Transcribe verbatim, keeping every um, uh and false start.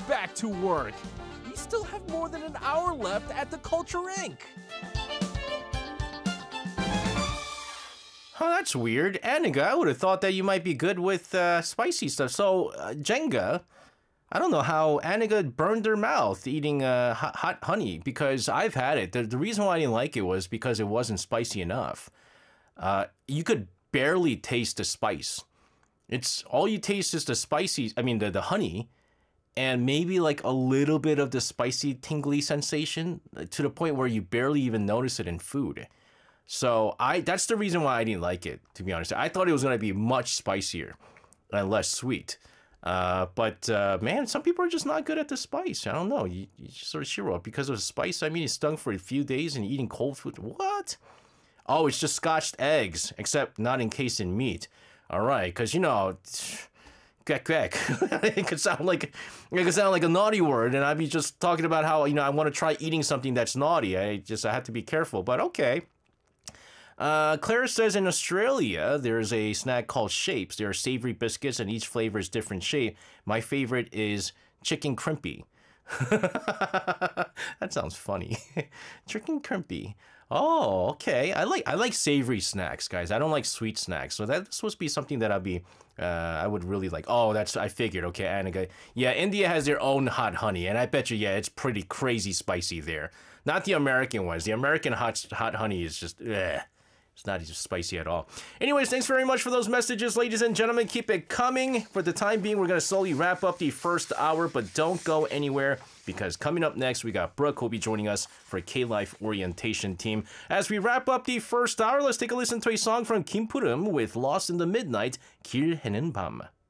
back to work. We still have more than an hour left at the Culture Incorporated. Oh, that's weird. Aniga, I would have thought that you might be good with uh, spicy stuff. So, uh, Jenga, I don't know how Aniga burned her mouth eating uh, hot, hot honey, because I've had it. The, the reason why I didn't like it was because it wasn't spicy enough. Uh, you could barely taste the spice. It's all you taste is the spicy, I mean, the, the honey, and maybe like a little bit of the spicy tingly sensation, to the point where you barely even notice it in food. So I that's the reason why I didn't like it, to be honest. I thought it was going to be much spicier and less sweet. Uh, but uh, man, some people are just not good at the spice. I don't know. You, you just sort of shiro because of the spice. I mean, it's stung for a few days and eating cold food. What? Oh, it's just scotched eggs, except not encased in meat. All right, because you know, quack quack. It could sound like it could sound like a naughty word, and I'd be just talking about how, you know, I want to try eating something that's naughty. I just I have to be careful. But okay. Uh, Claire says in Australia, there's a snack called Shapes. There are savory biscuits, and each flavor is different shape. My favorite is chicken crimpy. That sounds funny. Chicken crimpy. Oh, okay. I like I like savory snacks, guys. I don't like sweet snacks. So that's supposed to be something that I'd be, uh, I would really like. Oh, that's, I figured. Okay, Aniga. Yeah, India has their own hot honey, and I bet you, yeah, it's pretty crazy spicy there. Not the American ones. The American hot hot honey is just, eh. It's not even spicy at all. Anyways, thanks very much for those messages, ladies and gentlemen. Keep it coming. For the time being, we're going to slowly wrap up the first hour, but don't go anywhere, because coming up next, we got Brooke, who'll be joining us for K-Life Orientation Team. As we wrap up the first hour, let's take a listen to a song from Kim Purum with Lost in the Midnight, 길 헤는 밤.